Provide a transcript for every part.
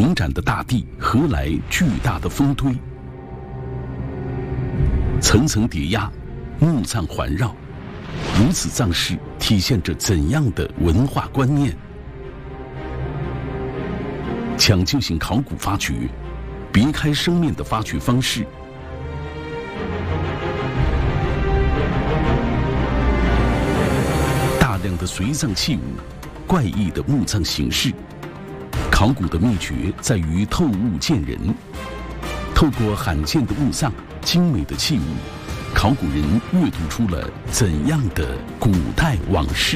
平展的大地何来巨大的峰堆？层层叠压，墓葬环绕，如此葬式体现着怎样的文化观念？抢救性考古发掘，别开生面的发掘方式。大量的随葬器物，怪异的墓葬形式。考古的秘诀在于透物见人，透过罕见的墓葬、精美的器物，考古人阅读出了怎样的古代往事？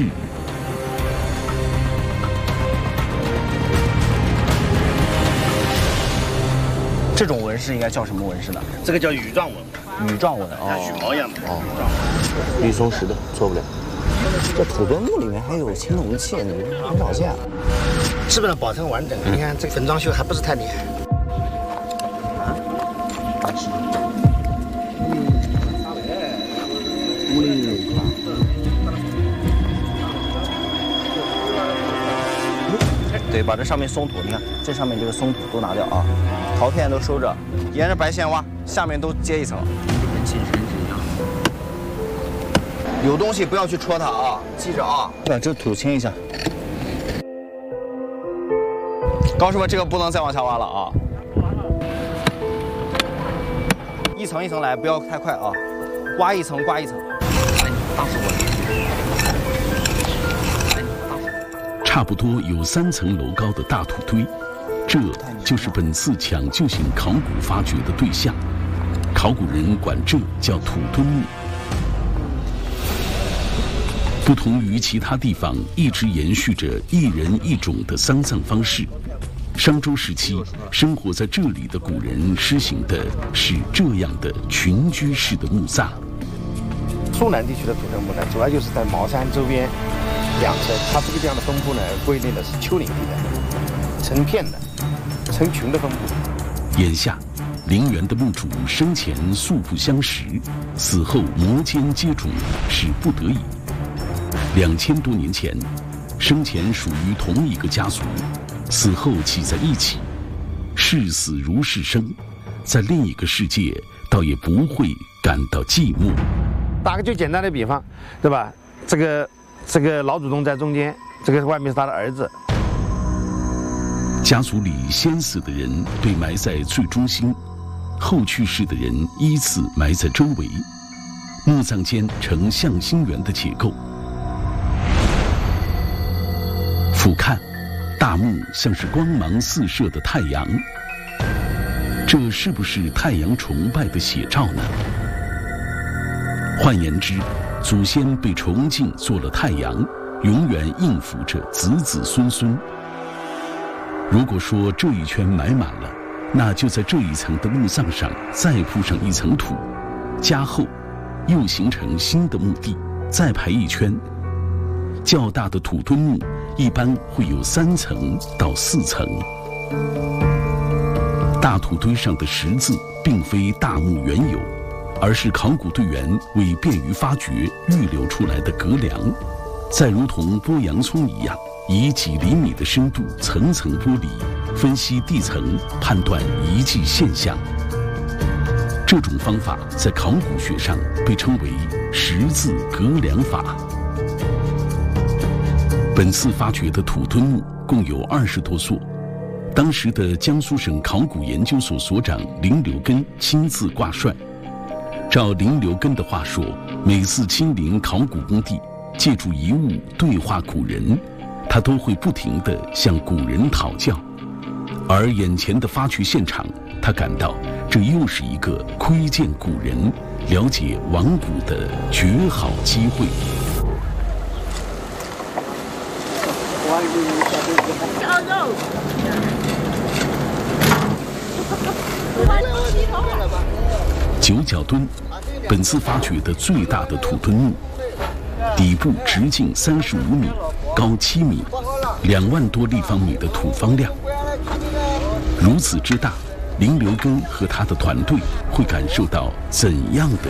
这种纹饰应该叫什么纹饰呢？ 这个叫羽状纹， 羽状纹， 像羽毛一样的。 绿松石的错不了。这土墩墓里面还有青铜器，很少见。 基本上保存完整。你看这个粉装修还不是太厉害。 对，把这上面松土，你看这上面这个松土都拿掉啊，陶片都收着，沿着白线挖，下面都接一层。有东西不要去戳它啊，记着啊。把这土清一下。高师傅，这个不能再往下挖了啊，一层一层来，不要太快啊，刮一层刮一层。 差不多有3层楼高的大土堆，这就是本次抢救性考古发掘的对象。考古人管这叫土墩墓。不同于其他地方一直延续着一人一种的丧葬方式，商周时期生活在这里的古人施行的是这样的群居式的墓葬。 苏南地区的土墩墓呢，主要就是在茅山周边2侧，它这个地方的分布呢，规定的是丘陵地带，成片的、成群的分布。 眼下，陵园的墓主生前素不相识，死后摩肩接踵，是不得已。2000多年前，生前属于同一个家族，死后挤在一起，视死如是生，在另一个世界倒也不会感到寂寞。 打个最简单的比方，对吧？这个老祖宗在中间，这个外面是他的儿子。 家族里先死的人被埋在最中心，后去世的人依次埋在周围。墓葬间呈向心圆的结构。俯瞰，大墓像是光芒四射的太阳，这是不是太阳崇拜的写照呢？换言之，祖先被崇敬做了太阳，永远应付着子子孙孙。如果说这一圈埋满了，那就在这一层的墓葬上再铺上一层土，加厚，又形成新的墓地，再排一圈。较大的土墩墓一般会有3层到4层。大土堆上的石字并非大墓原有，而是考古队员为便于发掘预留出来的隔梁，再如同剥洋葱一样，以几厘米的深度层层剥离，分析地层，判断遗迹现象。这种方法在考古学上被称为十字隔梁法。本次发掘的土墩墓共有20多座，当时的江苏省考古研究所所长林留根亲自挂帅。照林留根的话说，每次亲临考古工地，借助遗物对话古人，他都会不停地向古人讨教。而眼前的发掘现场，他感到这又是一个窥见古人、了解亡古的绝好机会。九角墩，本次发掘的最大的土墩墓，底部直径35米，高7米，2万多立方米的土方量。如此之大，林留根和他的团队会感受到怎样的